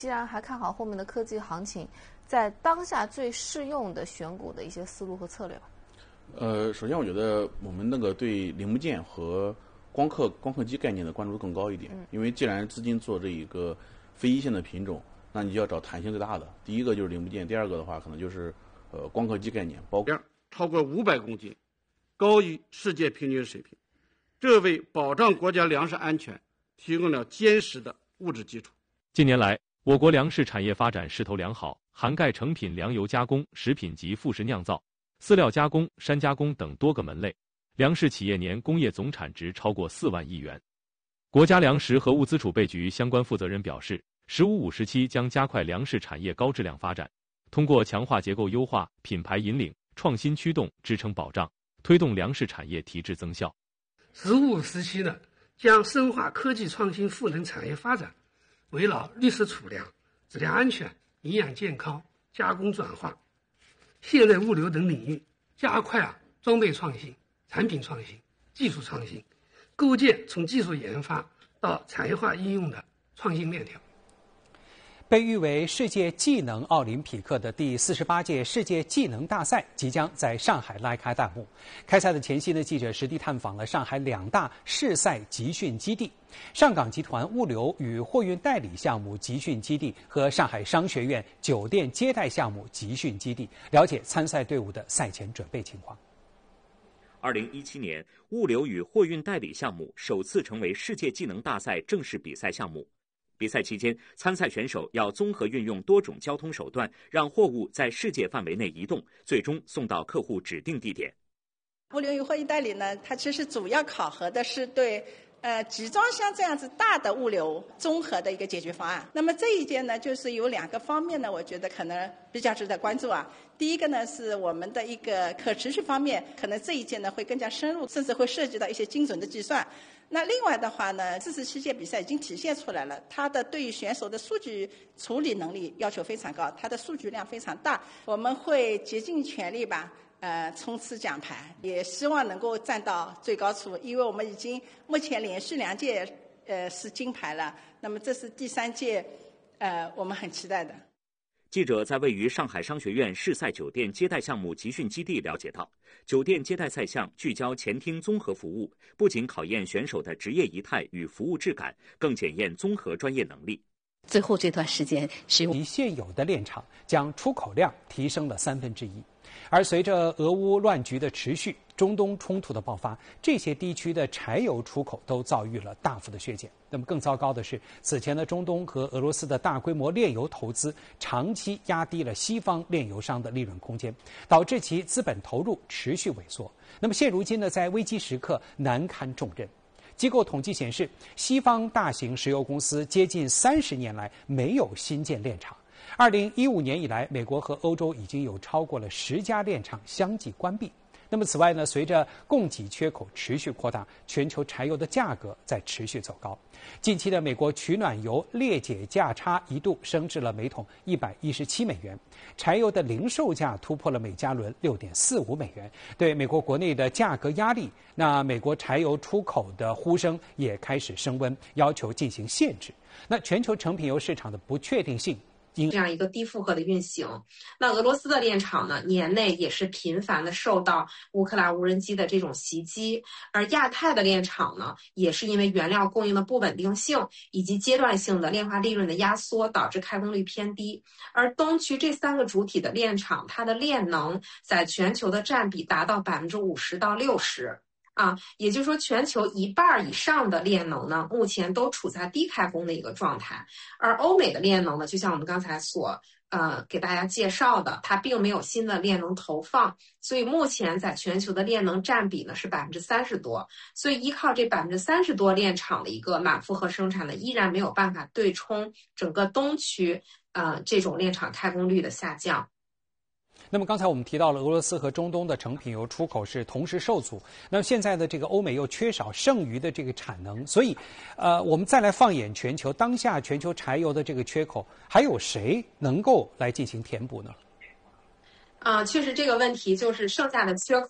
既然还看好后面的科技行情，在当下最适用的选股的一些思路和策略吧。 首先我觉得我们对零部件和光刻机概念的关注度更高一点，因为既然资金做这一个非一线的品种，那你就要找弹性最大的。第一个就是零部件，第二个的话可能就是光刻机概念，包括超过500公斤，高于世界平均水平，这为保障国家粮食安全提供了坚实的物质基础。 近年来，我国粮食产业发展势头良好，涵盖成品粮油加工、食品及副食酿造、饲料加工、山加工等多个门类，粮食企业年工业总产值超过4万亿元。国家粮食和物资储备局相关负责人表示，“15-5”时期将加快粮食产业高质量发展，通过强化结构优化、品牌引领、创新驱动、支撑保障，推动粮食产业提质增效。 “15-5”时期呢，将深化科技创新赋能产业发展，围绕绿色储粮、质量安全、营养健康、加工转化、现代物流等领域，加快装备创新、产品创新、技术创新，构建从技术研发到产业化应用的创新链条。 被誉为世界技能奥林匹克的第48届世界技能大赛即将在上海拉开大幕。开赛的前夕呢，记者实地探访了上海2大试赛集训基地：上港集团物流与货运代理项目集训基地和上海商学院酒店接待项目集训基地，了解参赛队伍的赛前准备情况。 2017年，物流与货运代理项目首次成为世界技能大赛正式比赛项目。比赛期间，参赛选手要综合运用多种交通手段，让货物在世界范围内移动，最终送到客户指定地点。 物流与货运代理呢，它其实主要考核的是对集装箱这样子大的物流综合的一个解决方案。那么这一届呢，就是有2个方面呢，我觉得可能比较值得关注啊。第一个呢，是我们的一个可持续方面，可能这一届呢会更加深入，甚至会涉及到一些精准的计算。那另外的话呢，47届比赛已经体现出来了，它的对于选手的数据处理能力要求非常高，它的数据量非常大。我们会竭尽全力吧，冲刺奖牌，也希望能够站到最高处，因为我们已经目前连续2届是金牌了，那么这是第3届，我们很期待的。 记者在位于上海商学院试赛酒店接待项目集训基地了解到，酒店接待赛项聚焦前厅综合服务，不仅考验选手的职业仪态与服务质感，更检验综合专业能力。 最后这段时间使用现有的炼厂，将出口量提升了1/3。而随着俄乌乱局的持续，中东冲突的爆发，这些地区的柴油出口都遭遇了大幅的削减。那么更糟糕的是，此前的中东和俄罗斯的大规模炼油投资，长期压低了西方炼油商的利润空间，导致其资本投入持续萎缩。那么现如今呢，在危机时刻难堪重任。机构统计显示，西方大型石油公司接近30年来没有新建炼厂。2015年以来，美国和欧洲已经有超过了10家炼厂相继关闭。那么此外呢，随着供给缺口持续扩大，全球柴油的价格在持续走高。近期的美国取暖油裂解价差一度升至了每桶$117，柴油的零售价突破了每加仑$6.45。对美国国内的价格压力，那美国柴油出口的呼声也开始升温，要求进行限制。那全球成品油市场的不确定性。 这样一个低负荷的运行，那俄罗斯的炼厂呢，年内也是频繁的受到乌克兰无人机的这种袭击，而亚太的炼厂呢，也是因为原料供应的不稳定性以及阶段性的炼化利润的压缩，导致开工率偏低。而东区这3个主体的炼厂，它的炼能在全球的占比达到50%到60%。也就是说，全球1半以上的炼能呢，目前都处在低开工的一个状态。而欧美的炼能呢，就像我们刚才所给大家介绍的，它并没有新的炼能投放，所以目前在全球的炼能占比呢是30%多。所以依靠这30%多炼厂的一个满负荷生产呢，依然没有办法对冲整个东区这种炼厂开工率的下降。 那么刚才我们提到了俄罗斯和中东的成品油出口是同时受阻，那么现在的这个欧美又缺少剩余的这个产能，所以我们再来放眼全球，当下全球柴油的这个缺口，还有谁能够来进行填补呢？ 确实这个问题就是剩下的缺口